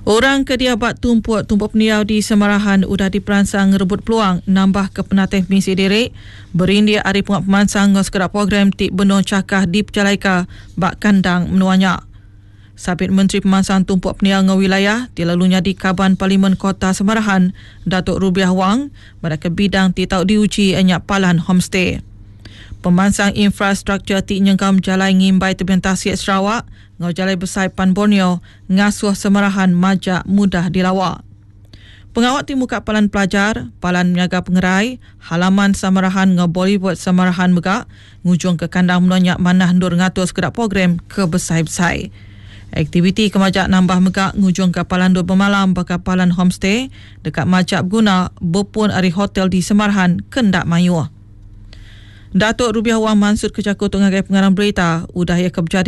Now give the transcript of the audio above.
Orang kediabat tumpuk peniau di Semarahan udah diperansang rebut peluang nambah ke penatih misi direk berindia hari pengat pemansang sekedar program tik benuh cakah di Pecalaika bak kandang menuanya. Sabit Menteri Pemansang Tumpuk Peniau ngau wilayah dilalunya di Kaban Parlimen Kota Semarahan, Datuk Rubiah Wang, mereka bidang titau diuji enyak palan homestay. Pemansang infrastruktur tik nyengkam jalan ngimbai tebian Tasik Sarawak, ngau jalan besar Pan Borneo, ngasuh Semarahan majak mudah dilawak. Pengawat ti muka palan pelajar, palan menjaga pengerai, halaman Semarahan ngau Bollywood Semarahan megak, ngujung ke kandang menonyak manah ndur ngatur sekedar program ke besar-besar. Aktiviti kemajak nambah megak ngujung kapalan dua bermalam bakapalan homestay dekat majak berguna berpun ari hotel di Semarahan kendak mayuh. Datuk Rubiah Wang Mansur kejaku tengah pengarang berita udah ia kebjadi